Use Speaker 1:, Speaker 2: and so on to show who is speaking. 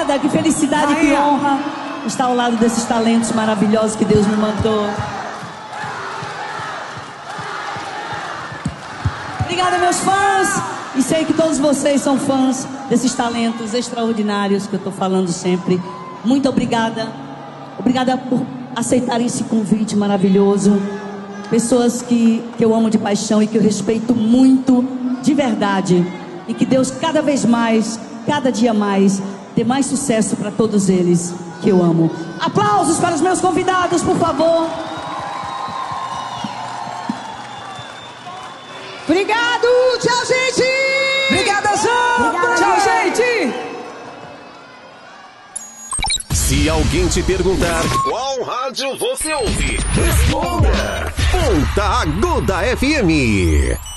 Speaker 1: Obrigada, que felicidade, que honra estar ao lado desses talentos maravilhosos que Deus me mandou. Obrigada, meus fãs. E sei que todos vocês são fãs desses talentos extraordinários que eu tô falando sempre. Muito obrigada. Obrigada por aceitarem esse convite maravilhoso. Pessoas que eu amo de paixão e que eu respeito muito, de verdade. E que Deus cada vez mais, cada dia mais, dê mais sucesso para todos eles que eu amo. Aplausos para os meus convidados, por favor.
Speaker 2: Obrigado, tchau, gente!
Speaker 3: Obrigada, João! Tchau, gente!
Speaker 4: Se alguém te perguntar qual rádio você ouve, responda! Ponta Aguda FM.